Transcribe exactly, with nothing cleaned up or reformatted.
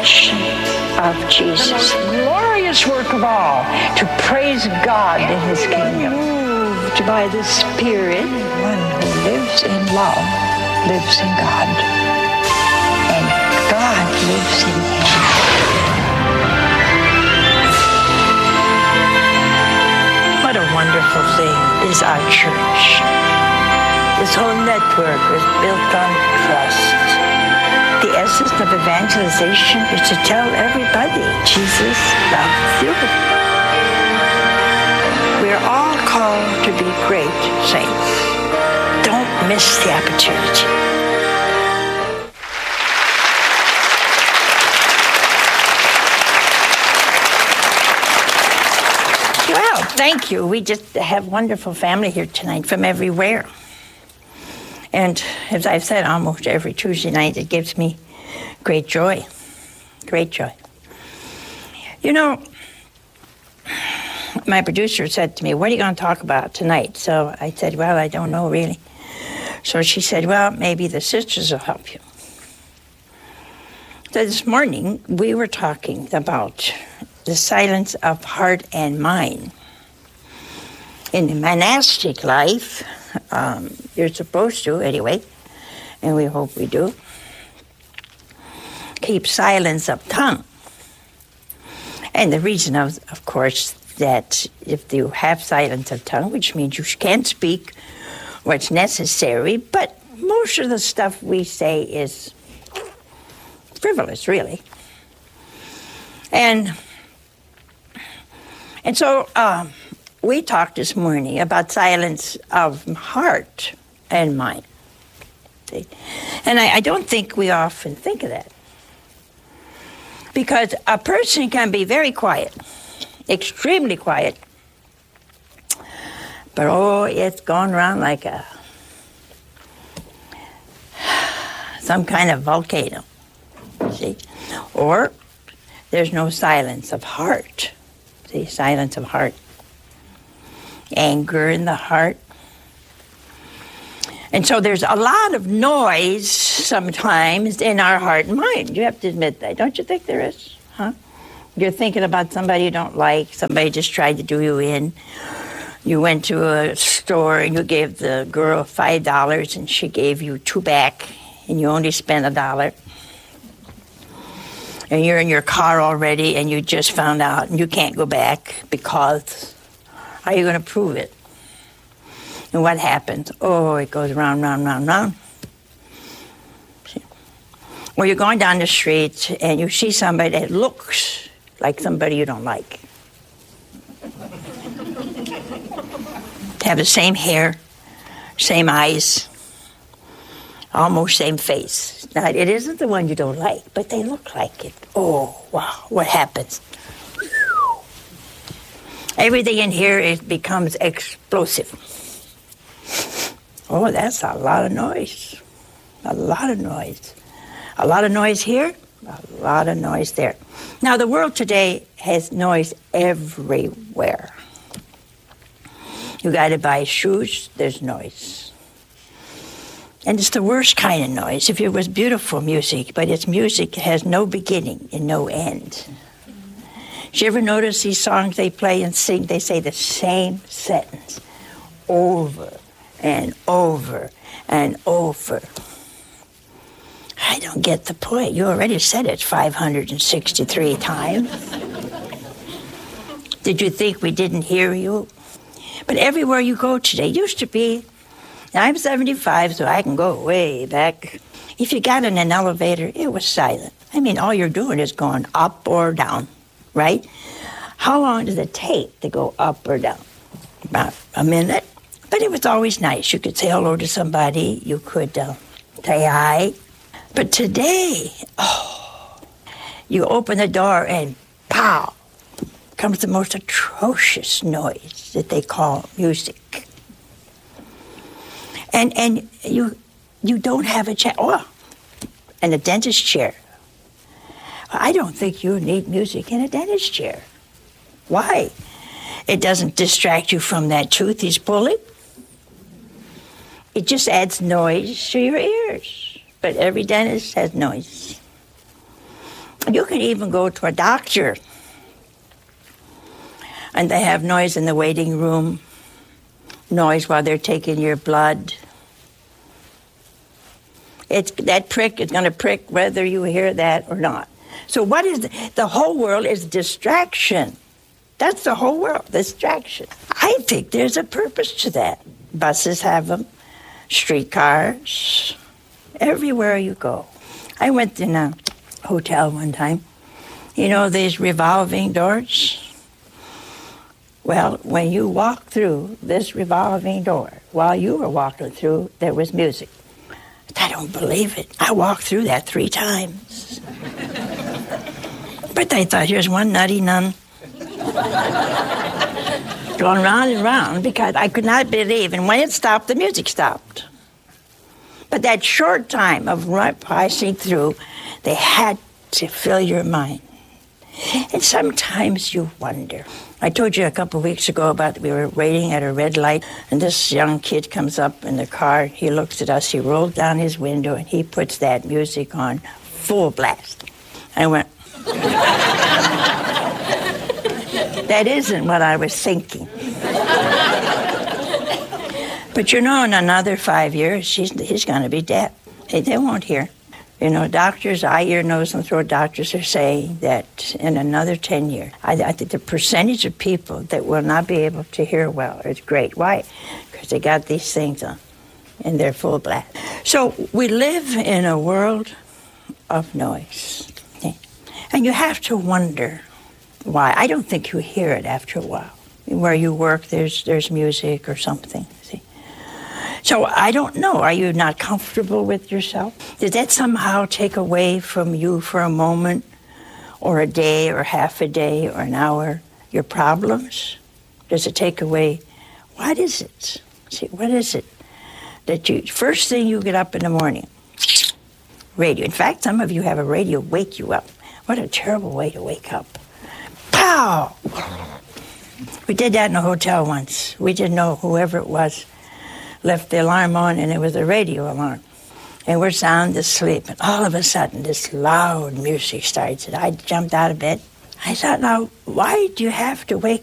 passion of Jesus. The most glorious work of all, to praise God in his kingdom. Moved by the Spirit, one who lives in love lives in God, and God lives in him. What a wonderful thing is our church. This whole network is built on trust. The essence of evangelization is to tell everybody Jesus loves you. We're all called to be great saints. Don't miss the opportunity. Well, thank you. We just have wonderful family here tonight from everywhere. And as I've said almost every Tuesday night, it gives me great joy, great joy. You know, my producer said to me, what are you going to talk about tonight? So I said, well, I don't know really. So she said, well, maybe the sisters will help you. So this morning, we were talking about the silence of heart and mind. In the monastic life, um, you're supposed to, anyway, and we hope we do, keep silence of tongue. And the reason, of, of course, that if you have silence of tongue, which means you can't speak what's necessary, but most of the stuff we say is frivolous, really. And, and so... Um, We talked this morning about silence of heart and mind. See? And I, I don't think we often think of that. Because a person can be very quiet, extremely quiet, but oh, it's gone around like a some kind of volcano. See? Or there's no silence of heart. See, silence of heart. Anger in the heart. And so there's a lot of noise sometimes in our heart and mind. You have to admit that. Don't you think there is? Huh? You're thinking about somebody you don't like. Somebody just tried to do you in. You went to a store and you gave the girl five dollars and she gave you two back and you only spent a dollar. And you're in your car already and you just found out and you can't go back because... How are you going to prove it? And what happens? Oh, it goes round, round, round, round. Or you're going down the street and you see somebody that looks like somebody you don't like. They have the same hair, same eyes, almost same face. Now, it isn't the one you don't like, but they look like it. Oh, wow, what happens? Everything in here it becomes explosive. Oh, that's a lot of noise. A lot of noise. A lot of noise here, a lot of noise there. Now, the world today has noise everywhere. You got to buy shoes, there's noise. And it's the worst kind of noise. If it was beautiful music, but it's music has no beginning and no end. Did you ever notice these songs they play and sing, they say the same sentence over and over and over? I don't get the point. You already said it five hundred sixty-three times. Did you think we didn't hear you? But everywhere you go today, used to be, I'm seventy-five, so I can go way back. If you got in an elevator, it was silent. I mean, all you're doing is going up or down. Right? How long does it take to go up or down? About a minute. But it was always nice. You could say hello to somebody. You could uh, say hi. But today, oh, you open the door and pow, comes the most atrocious noise that they call music. And and you you don't have a chair. Oh, and a dentist chair. I don't think you need music in a dentist chair. Why? It doesn't distract you from that tooth he's pulling. It just adds noise to your ears. But every dentist has noise. You can even go to a doctor, and they have noise in the waiting room, noise while they're taking your blood. It's, that prick is going to prick whether you hear that or not. So what is the, the whole world is distraction. That's the whole world, distraction. I think there's a purpose to that. Buses have them, streetcars, everywhere you go. I went in a hotel one time. You know these revolving doors? Well, when you walk through this revolving door, while you were walking through, there was music. I don't believe it. I walked through that three times. But they thought, here's one nutty nun going round and round, because I could not believe. And when it stopped, the music stopped. But that short time of passing through, they had to fill your mind. And sometimes you wonder. I told you a couple of weeks ago about we were waiting at a red light, and this young kid comes up in the car. He looks at us. He rolled down his window, and he puts that music on full blast. I went, that isn't what I was thinking. But you know, in another five years, she's, he's going to be dead. They, they won't hear. You know, doctors, eye, ear, nose, and throat doctors are saying that in another ten years, I, I think the percentage of people that will not be able to hear well is great. Why? Because they got these things on in their full blast. So we live in a world of noise. Okay? And you have to wonder why. I don't think you hear it after a while. Where you work, there's there's music or something. See? So I don't know. Are you not comfortable with yourself? Did that somehow take away from you for a moment, or a day, or half a day, or an hour, your problems? Does it take away? What is it? See, what is it that you, first thing you get up in the morning, radio. In fact, some of you have a radio wake you up. What a terrible way to wake up. Pow! We did that in a hotel once. We didn't know whoever it was left the alarm on, and it was a radio alarm. And we're sound asleep, and all of a sudden, this loud music starts, and I jumped out of bed. I thought, now, why do you have to wake